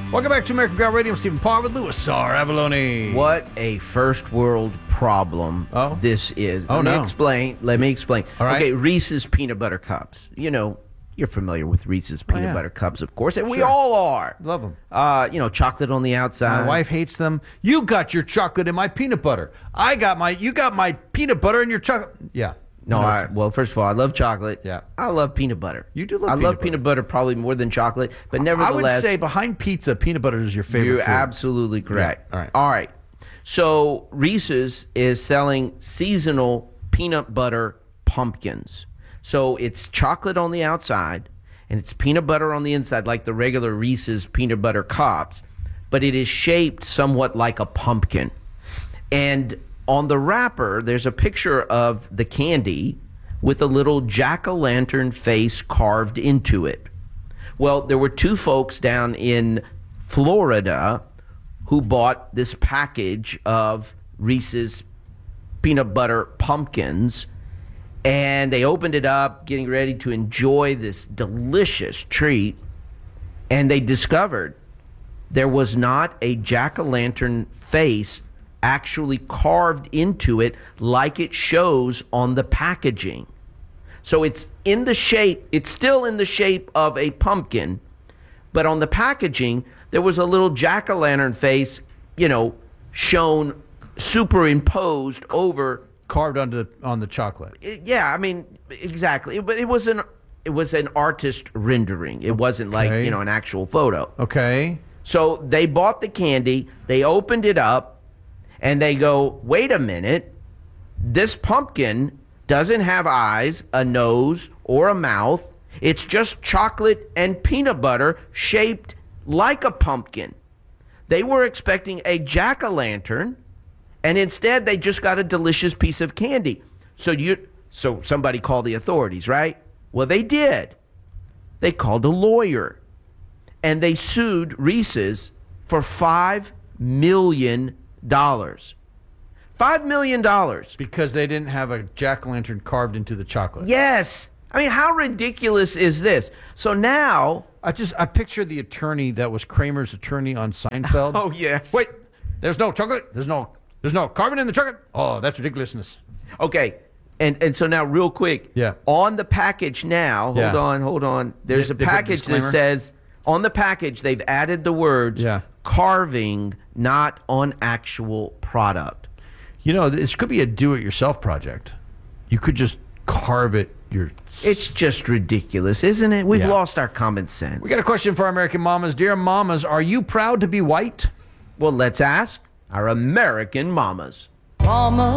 Welcome back to American Ground Radio. I'm Stephen Parr with Louis R. Avalone. What a first world problem this is. Let me explain. All right. Okay, Reese's Peanut Butter Cups. You know, you're familiar with Reese's Peanut Butter Cups, of course, and we all are. Love them. Chocolate on the outside. My wife hates them. You got your chocolate in my peanut butter. You got my peanut butter in your chocolate. Yeah. Well, first of all, I love chocolate. Yeah. I love peanut butter. You do love I peanut love butter. peanut butter probably more than chocolate, but nevertheless. I would say behind pizza, peanut butter is your favorite You're food. absolutely correct. Yeah. All right. So Reese's is selling seasonal peanut butter pumpkins. So it's chocolate on the outside, and it's peanut butter on the inside, like the regular Reese's peanut butter cups, but it is shaped somewhat like a pumpkin. And on the wrapper, there's a picture of the candy with a little jack-o'-lantern face carved into it. Well, there were two folks down in Florida who bought this package of Reese's peanut butter pumpkins, and they opened it up, getting ready to enjoy this delicious treat, and they discovered there was not a jack-o'-lantern face actually carved into it like it shows on the packaging. So it's still in the shape of a pumpkin, but on the packaging, there was a little jack-o'-lantern face, shown, superimposed over. Carved on the chocolate. Yeah, I mean, exactly. But it was an artist rendering. It wasn't like, an actual photo. Okay. So they bought the candy, they opened it up, and they go, wait a minute, this pumpkin doesn't have eyes, a nose, or a mouth. It's just chocolate and peanut butter shaped like a pumpkin. They were expecting a jack-o'-lantern, and instead they just got a delicious piece of candy. So somebody called the authorities, right? Well, they did. They called a lawyer, and they sued Reese's for $5 million. $5 million. Because they didn't have a jack-o'-lantern carved into the chocolate. Yes. I mean, how ridiculous is this? So now... I picture the attorney that was Kramer's attorney on Seinfeld. Oh, yes. Wait, there's no chocolate? There's no carbon in the chocolate? Oh, that's ridiculousness. Okay. And so now, real quick. Yeah. On the package now, hold on. There's a package that says, on the package, they've added the words, carving, not on actual product. This could be a do-it-yourself project. You could just carve it. It's just ridiculous, isn't it? We've lost our common sense. We got a question for our American mamas. Dear mamas, are you proud to be white? Well, let's ask our American mamas. Mama.